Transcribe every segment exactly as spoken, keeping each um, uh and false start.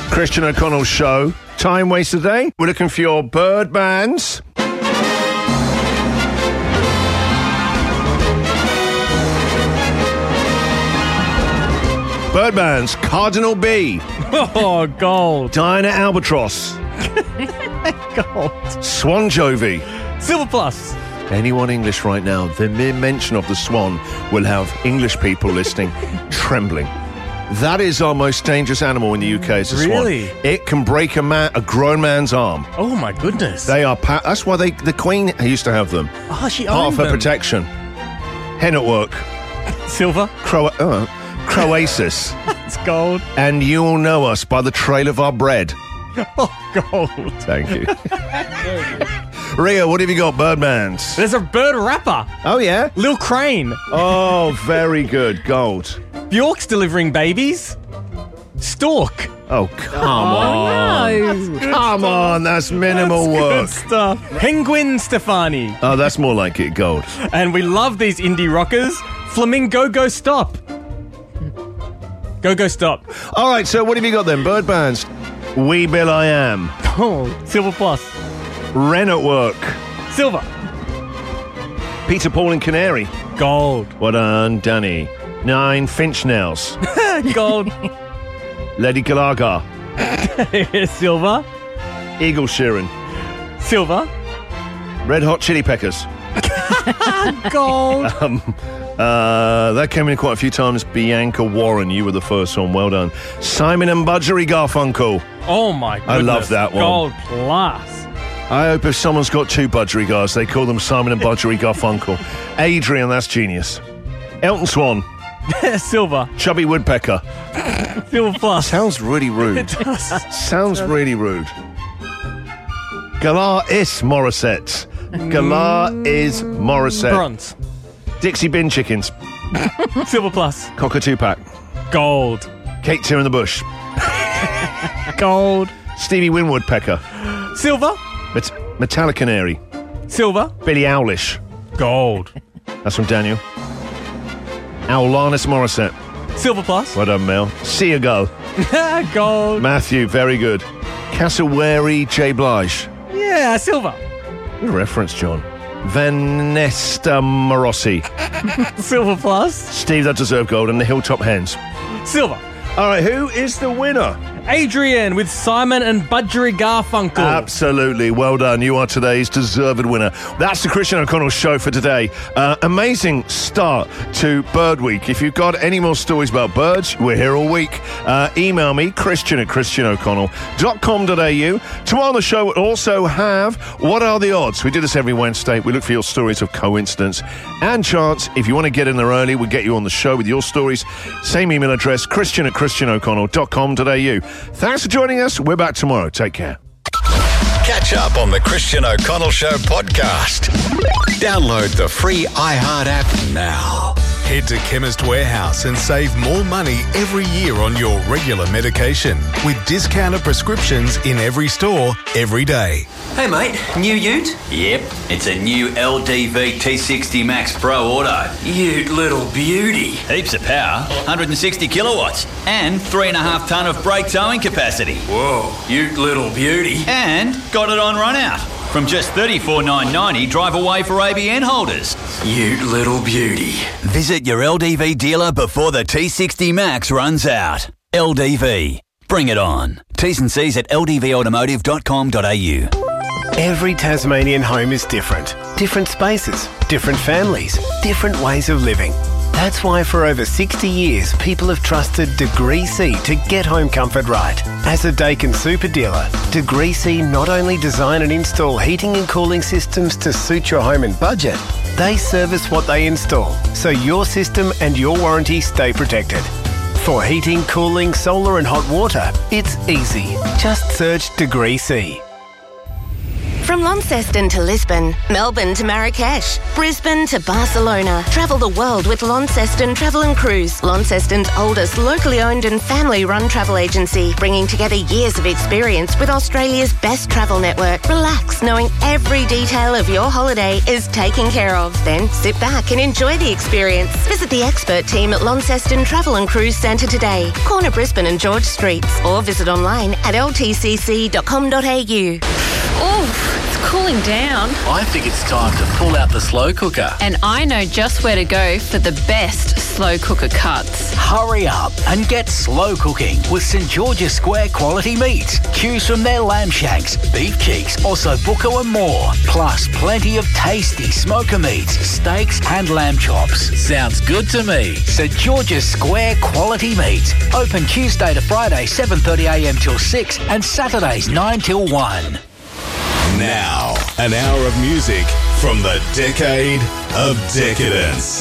Christian O'Connell Show. Time waster day. We're looking for your bird bands. Bird bands. Cardinal B. Oh, gold. Diana Albatross. Gold. Swan Jovi. Silver plus. Anyone English right now, the mere mention of the swan will have English people listening trembling. That is our most dangerous animal in the U K. It's a Really? swan. It can break a man, a grown man's arm. Oh, my goodness. They are. Pa- that's why they, the Queen used to have them. oh, she Part owned of her them. protection. Hen at work. Silver. Cro- uh, Croasis. It's gold. And you'll know us by the trail of our bread. Oh, gold. Thank you. Ria, what have you got? Bird bands. There's a bird rapper. Oh, yeah? Lil Crane. Oh, very good. Gold. Bjork's delivering babies. Stork. Oh, come on. No. Come on, that's minimal That's work. good stuff. Penguin Stefani. Oh, that's more like it, gold. And we love these indie rockers. Flamingo Go Stop. Go Go Stop. All right, so what have you got then? Bird bands. We Bill I Am. Oh, silver plus. Wren at work. Silver. Peter, Paul and Canary. Gold. Well done, Danny. Nine Finch Nails. Gold. Lady Galaga. Silver. Eagle Sheeran. Silver. Red Hot Chili Peppers. Gold. Um, uh, that came in quite a few times. Bianca Warren, you were the first one. Well done. Simon and Budgery Garfunkel. Oh, my goodness. I love that one. Gold plus. I hope if someone's got two Budgery guys, they call them Simon and Budgery Garfunkel. Adrian, that's genius. Elton Swan. Silver. Chubby Woodpecker. Silver plus. Sounds really rude. It does. Sounds really rude. Galar is Morissette. Galar is Morissette. Bronze. Dixie Bin Chickens. Silver plus. Cockatoo Pack. Gold. Kate Tear in the Bush. Gold. Stevie Winwood Pecker. Silver. Met- Metallica Canary. Silver. Billie Owlish. Gold. That's from Daniel. Alanis Morissette. Silver plus. Well done, Mel. Seagull. Gold. Matthew, very good. Cassowary J. Blige. Yeah, silver. Good reference, John. Vanessa Morossi. Silver plus. Steve, that deserved gold. And the Hilltop Hens. Silver. All right, who is the winner? Adrian with Simon and Budgery Garfunkel. Absolutely. Well done. You are today's deserved winner. That's the Christian O'Connell Show for today. Uh, amazing start to Bird Week. If you've got any more stories about birds, we're here all week. Uh, email me, Christian at christian o'connell dot com dot a u. Tomorrow on the show, we'll also have What Are the Odds? We do this every Wednesday. We look for your stories of coincidence and chance. If you want to get in there early, we'll get you on the show with your stories. Same email address, Christian at christian o'connell dot com dot a u. Thanks for joining us. We're back tomorrow. Take care. Catch up on the Christian O'Connell Show podcast. Download the free iHeart app now. Head to Chemist Warehouse and save more money every year on your regular medication with discounted prescriptions in every store, every day. Hey mate, new ute? Yep, it's a new L D V T sixty Max Pro Auto. Ute little beauty. Heaps of power, one hundred sixty kilowatts, and three and a half tonne of brake towing capacity. Whoa, ute little beauty. And got it on run out. From just thirty-four thousand nine hundred ninety dollars, drive away for A B N holders. Ute little beauty. Visit your L D V dealer before the T sixty Max runs out. L D V. Bring it on. T's and C's at l d v automotive dot com dot a u. Every Tasmanian home is different. Different spaces, different families, different ways of living. That's why for over sixty years, people have trusted Degree C to get home comfort right. As a Dakin super dealer, Degree C not only design and install heating and cooling systems to suit your home and budget, they service what they install, so your system and your warranty stay protected. For heating, cooling, solar and hot water, it's easy. Just search Degree C. From Launceston to Lisbon, Melbourne to Marrakesh, Brisbane to Barcelona. Travel the world with Launceston Travel and Cruise, Launceston's oldest locally owned and family-run travel agency, bringing together years of experience with Australia's best travel network. Relax, knowing every detail of your holiday is taken care of. Then sit back and enjoy the experience. Visit the expert team at Launceston Travel and Cruise Centre today, corner Brisbane and George Streets, or visit online at l t c c dot com dot a u. Oof, it's cooling down. I think it's time to pull out the slow cooker. And I know just where to go for the best slow cooker cuts. Hurry up and get slow cooking with St George's Square quality meats. Choose from their lamb shanks, beef cheeks, ossobuco and more. Plus plenty of tasty smoker meats, steaks and lamb chops. Sounds good to me. St George's Square quality meats. Open Tuesday to Friday seven thirty a m till six and Saturdays nine till one. Now, an hour of music from the decade of decadence.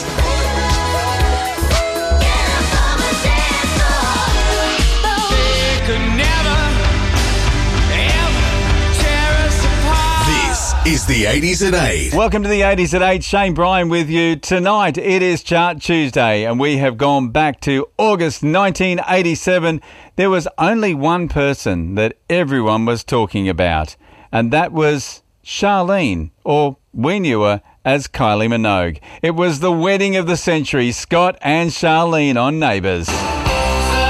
This is the eighties at eight. Welcome to the eighties at eight. Shane Bryan with you. Tonight it is Chart Tuesday and we have gone back to August nineteen eighty-seven. There was only one person that everyone was talking about, and that was Charlene, or we knew her as Kylie Minogue. It was the wedding of the century, Scott and Charlene on Neighbours.